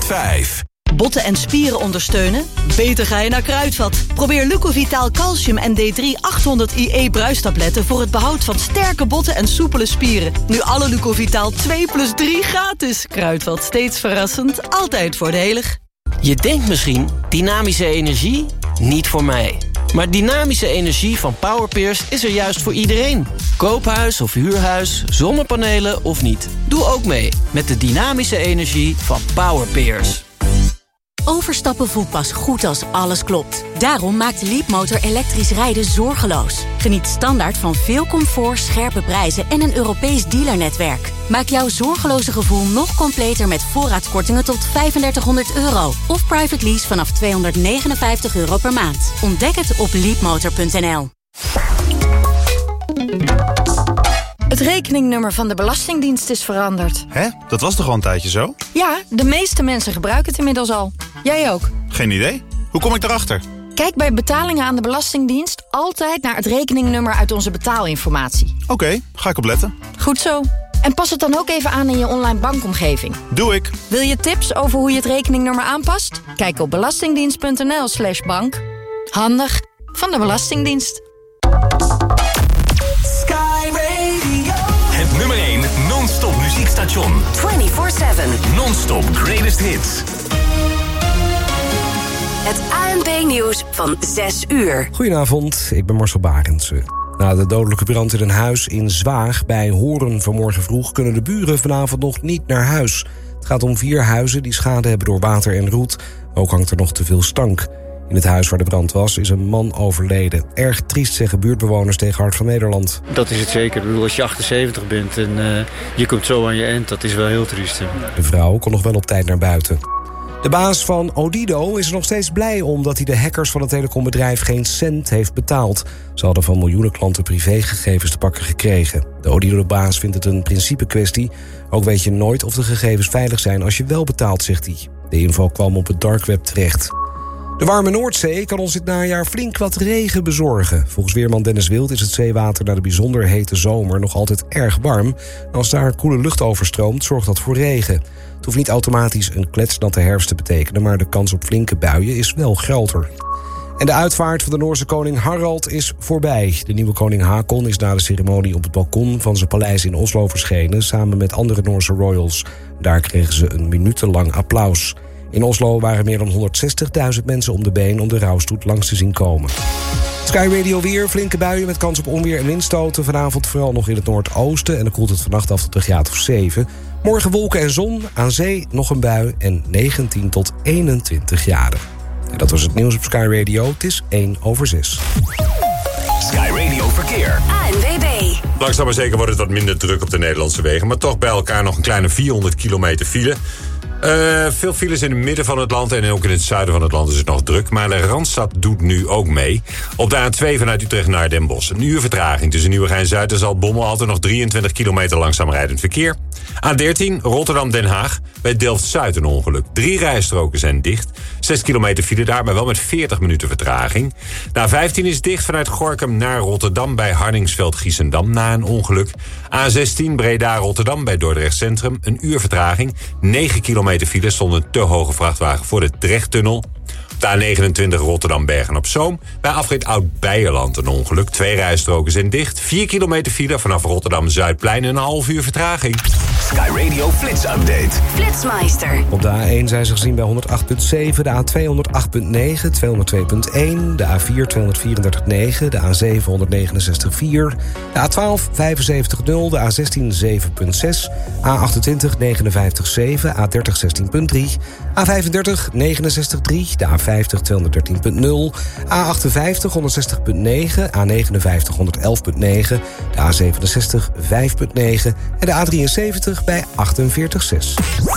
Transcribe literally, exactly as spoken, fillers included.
vijf. Botten en spieren ondersteunen? Beter ga je naar Kruidvat. Probeer Lucovitaal Calcium en D drie achthonderd I E bruistabletten... voor het behoud van sterke botten en soepele spieren. Nu alle Lucovitaal twee plus drie gratis. Kruidvat, steeds verrassend, altijd voordelig. Je denkt misschien, dynamische energie? Niet voor mij. Maar dynamische energie van Powerpeers is er juist voor iedereen. Koophuis of huurhuis, zonnepanelen of niet. Doe ook mee met de dynamische energie van Powerpeers. Overstappen voelt pas goed als alles klopt. Daarom maakt Leapmotor elektrisch rijden zorgeloos. Geniet standaard van veel comfort, scherpe prijzen en een Europees dealernetwerk. Maak jouw zorgeloze gevoel nog completer met voorraadkortingen tot vijfendertighonderd euro. Of private lease vanaf tweehonderdnegenenvijftig euro per maand. Ontdek het op leapmotor punt n l. Het rekeningnummer van de Belastingdienst is veranderd. Hè? Dat was toch al een tijdje zo? Ja, de meeste mensen gebruiken het inmiddels al. Jij ook? Geen idee. Hoe kom ik erachter? Kijk bij betalingen aan de Belastingdienst altijd naar het rekeningnummer uit onze betaalinformatie. Oké, okay, ga ik opletten. Goed zo. En pas het dan ook even aan in je online bankomgeving. Doe ik. Wil je tips over hoe je het rekeningnummer aanpast? Kijk op belastingdienst punt n l slash bank. Handig van de Belastingdienst. Het nummer één non-stop muziekstation. vierentwintig zeven. Non-stop greatest hits. Het A N P-nieuws van zes uur. Goedenavond, ik ben Marcel Barendse. Na de dodelijke brand in een huis in Zwaag bij Horen vanmorgen vroeg... kunnen de buren vanavond nog niet naar huis. Het gaat om vier huizen die schade hebben door water en roet. Ook hangt er nog te veel stank. In het huis waar de brand was is een man overleden. Erg triest, zeggen buurtbewoners tegen Hart van Nederland. Dat is het zeker. Ik bedoel, als je achtenzeventig bent en uh, je komt zo aan je eind, dat is wel heel triest. Hè. De vrouw kon nog wel op tijd naar buiten. De baas van Odido is er nog steeds blij om dat hij de hackers van het telecombedrijf geen cent heeft betaald. Ze hadden van miljoenen klanten privégegevens te pakken gekregen. De Odido-baas vindt het een principe-kwestie. Ook weet je nooit of de gegevens veilig zijn als je wel betaalt, zegt hij. De inval kwam op het dark web terecht. De warme Noordzee kan ons dit najaar flink wat regen bezorgen. Volgens weerman Dennis Wild is het zeewater na de bijzonder hete zomer nog altijd erg warm. En als daar koele lucht overstroomt, zorgt dat voor regen. Het hoeft niet automatisch een kletsnatte herfst te betekenen, maar de kans op flinke buien is wel groter. En de uitvaart van de Noorse koning Harald is voorbij. De nieuwe koning Hakon is na de ceremonie op het balkon van zijn paleis in Oslo verschenen, samen met andere Noorse royals. Daar kregen ze een minutenlang applaus. In Oslo waren meer dan honderdzestigduizend mensen om de been om de rouwstoet langs te zien komen. Sky Radio weer, flinke buien met kans op onweer en windstoten. Vanavond vooral nog in het noordoosten en dan koelt het vannacht af tot een graad of zeven. Morgen wolken en zon, aan zee nog een bui en negentien tot eenentwintig graden. En dat was het nieuws op Sky Radio. Het is één over zes. Sky Radio Verkeer. A N W B. Langzaam maar zeker wordt het wat minder druk op de Nederlandse wegen, maar toch bij elkaar nog een kleine vierhonderd kilometer file. Uh, veel files in het midden van het land en ook in het zuiden van het land is het nog druk. Maar de Randstad doet nu ook mee. Op de A twee vanuit Utrecht naar Den Bosch. Een uur vertraging tussen Nieuwegein-Zuid en Zaltbommel. Altijd nog drieëntwintig kilometer langzaam rijdend verkeer. A dertien Rotterdam-Den Haag. Bij Delft-Zuid een ongeluk. Drie rijstroken zijn dicht. Zes kilometer file daar, maar wel met veertig minuten vertraging. De A vijftien is dicht vanuit Gorinchem naar Rotterdam bij Hardingsveld-Giessendam na een ongeluk. A zestien Breda-Rotterdam bij Dordrecht Centrum. Een uur vertraging. negen kilometer file stond een te hoge vrachtwagen voor de Drechttunnel. Op de A negenentwintig Rotterdam-Bergen-op-Zoom. Bij afrit Oud-Beijerland een ongeluk. Twee rijstroken zijn dicht. vier kilometer file vanaf Rotterdam-Zuidplein en een half uur vertraging. Sky Radio Flits Update. Flitsmeister. Op de A één zijn ze gezien bij honderdacht komma zeven, de A twee honderdacht komma negen, tweehonderdtwee komma één, de A vier tweehonderdvierendertig komma negen, de A zeven honderdnegenenzestig komma vier, de A twaalf vijfenzeventig komma nul, de A zestien zeven komma zes, A achtentwintig negenenvijftig komma zeven, A dertig zestien komma drie, A vijfendertig negenenzestig komma drie, de A vijftig tweehonderddertien komma nul, A achtenvijftig honderdzestig komma negen, A negenenvijftig honderdelf komma negen, de A zevenenzestig vijf komma negen en de A drieënzeventig bij achtenveertig komma zes.